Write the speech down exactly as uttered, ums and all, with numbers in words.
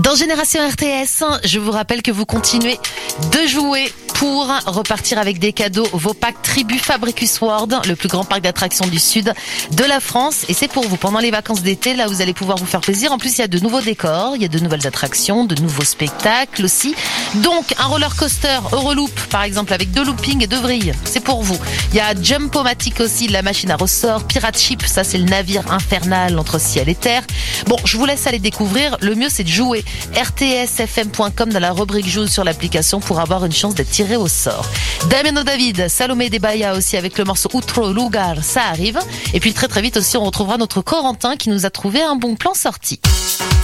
Dans Génération R T S, je vous rappelle que vous continuez de jouer pour repartir avec des cadeaux. Vos packs Tribu Fabricus World, le plus grand parc d'attractions du sud de la France. Et c'est pour vous pendant les vacances d'été. Là, vous allez pouvoir vous faire plaisir. En plus, il y a de nouveaux décors, il y a de nouvelles attractions, de nouveaux spectacles aussi. Donc, un roller coaster Euroloop, par exemple, avec deux loopings et deux vrilles. C'est pour vous. Il y a Jump-O-Matic aussi, la machine à ressort. Pirate Ship, ça c'est le navire infernal entre ciel et terre. Bon, je vous laisse aller découvrir. Le mieux, c'est de jouer. R T S F M point com dans la rubrique Joue sur l'application pour avoir une chance d'être tiré au sort. Damiano David, Salomé Debaya aussi avec le morceau Outro Lugar, ça arrive. Et puis très très vite aussi, on retrouvera notre Corentin qui nous a trouvé un bon plan sorti.